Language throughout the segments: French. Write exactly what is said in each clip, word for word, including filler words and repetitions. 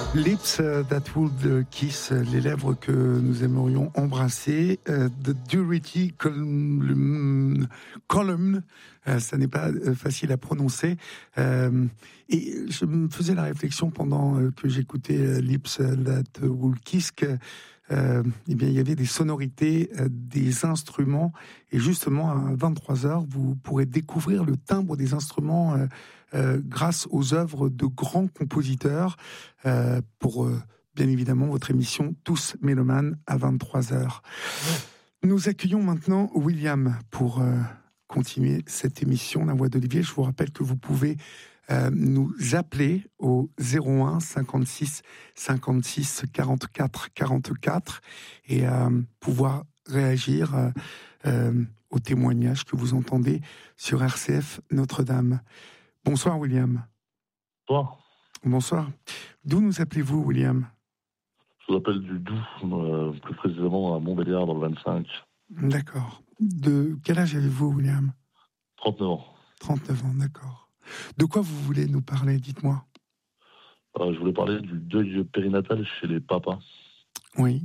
Lips that would kiss, les lèvres que nous aimerions embrasser. Uh, the Durity Column, column uh, ça n'est pas uh, facile à prononcer. Uh, et je me faisais la réflexion pendant uh, que j'écoutais uh, Lips that would kiss que Euh, eh bien, il y avait des sonorités, euh, des instruments, et justement à vingt-trois heures, vous pourrez découvrir le timbre des instruments euh, euh, grâce aux œuvres de grands compositeurs euh, pour, euh, bien évidemment, votre émission Tous Mélomanes à vingt-trois heures. Nous accueillons maintenant William pour euh, continuer cette émission, La Voix d'Olivier. Je vous rappelle que vous pouvez Euh, nous appeler au zéro un cinquante-six cinquante-six quarante-quatre quarante-quatre et euh, pouvoir réagir euh, euh, aux témoignages que vous entendez sur R C F Notre-Dame. Bonsoir William. Bonsoir. Bonsoir. D'où nous appelez-vous William ? Je vous appelle du Doubs, euh, plus précisément à Montbéliard dans le vingt-cinq. D'accord. De quel âge avez-vous William ? trente-neuf ans. trente-neuf ans, d'accord. De quoi vous voulez nous parler, dites-moi. Euh, je voulais parler du deuil périnatal chez les papas. Oui.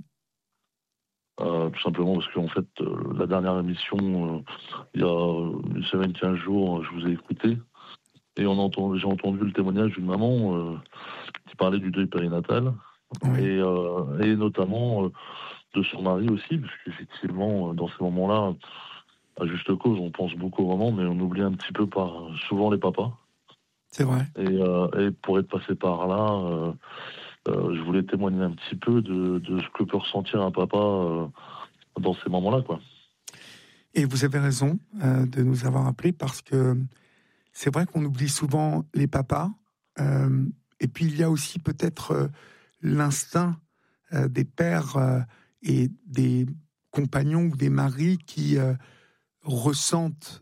Euh, tout simplement parce qu'en fait, euh, la dernière émission, euh, il y a une semaine, quinze jours, je vous ai écouté. Et on entend, j'ai entendu le témoignage d'une maman euh, qui parlait du deuil périnatal. Oui. Et, euh, et notamment euh, de son mari aussi, parce qu'effectivement, dans ces moments-là, à juste cause, on pense beaucoup aux mamans, mais on oublie un petit peu par souvent les papas. C'est vrai. Et, euh, et pour être passé par là, euh, euh, je voulais témoigner un petit peu de, de ce que peut ressentir un papa euh, dans ces moments-là, quoi. Et vous avez raison euh, de nous avoir appelés parce que c'est vrai qu'on oublie souvent les papas. Euh, et puis il y a aussi peut-être euh, l'instinct euh, des pères euh, et des compagnons ou des maris qui euh, ressentent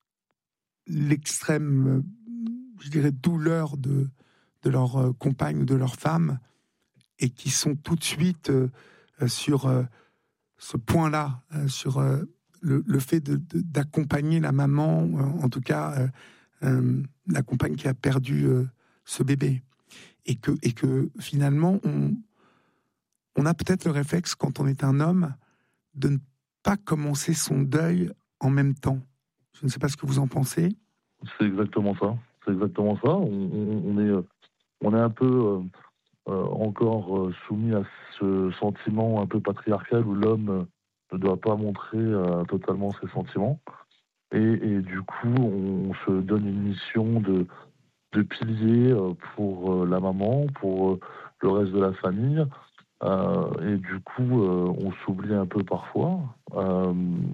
l'extrême, je dirais, douleur de, de leur euh, compagne ou de leur femme et qui sont tout de suite euh, sur euh, ce point-là, euh, sur euh, le, le fait de, de, d'accompagner la maman, euh, en tout cas euh, euh, la compagne qui a perdu euh, ce bébé. Et que, et que finalement, on, on a peut-être le réflexe, quand on est un homme, de ne pas commencer son deuil en même temps. Je ne sais pas ce que vous en pensez. C'est exactement ça. C'est exactement ça. On, on, on est, on est un peu euh, euh, encore euh, soumis à ce sentiment un peu patriarcal où l'homme euh, ne doit pas montrer euh, totalement ses sentiments. Et, et du coup, on, on se donne une mission de, de pilier euh, pour euh, la maman, pour euh, le reste de la famille. Euh, et du coup, euh, on s'oublie un peu parfois. Euh,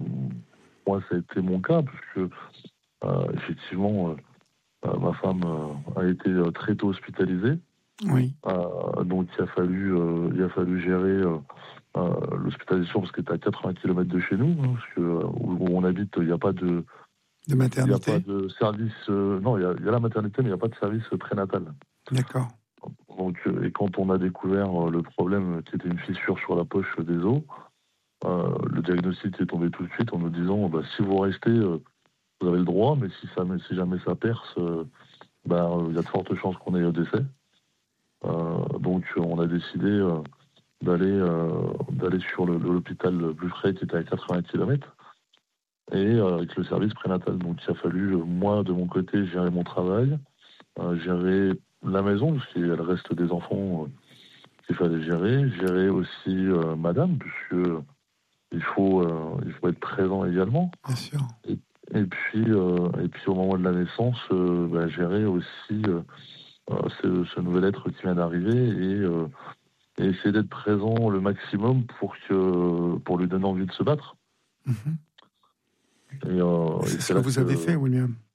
moi, ça a été mon cas, puisque euh, effectivement, euh, ma femme euh, a été euh, très tôt hospitalisée. Oui. Euh, donc, il a fallu, euh, il a fallu gérer euh, euh, l'hospitalisation parce qu'elle était à quatre-vingts kilomètres de chez nous, hein, parce que euh, où on habite, il n'y a pas de de maternité. Il n'y a pas de service. Euh, non, il y, a, il y a la maternité, mais il n'y a pas de service prénatal. D'accord. Donc, euh, et quand on a découvert euh, le problème, qui était une fissure sur la poche des os, euh, le diagnostic est tombé tout de suite en nous disant bah, si vous restez, euh, vous avez le droit, mais si, ça, si jamais ça perce, euh, bah, il y a de fortes chances qu'on ait au décès. Euh, donc, on a décidé euh, d'aller, euh, d'aller sur le, l'hôpital le plus près qui était à quatre-vingts kilomètres. Et euh, avec le service prénatal. Donc il a fallu, euh, moi, de mon côté, gérer mon travail, euh, gérer la maison, parce qu'il reste des enfants euh, qu'il fallait gérer, gérer aussi euh, madame, puisque il faut, euh, il faut être présent également. Bien sûr. Et, et, puis, euh, et puis au moment de la naissance, euh, bah, gérer aussi euh, euh, ce, ce nouvel être qui vient d'arriver et, euh, et essayer d'être présent le maximum pour, que, pour lui donner envie de se battre. Mmh. Et, euh, c'est et ce que vous que, avez fait, William.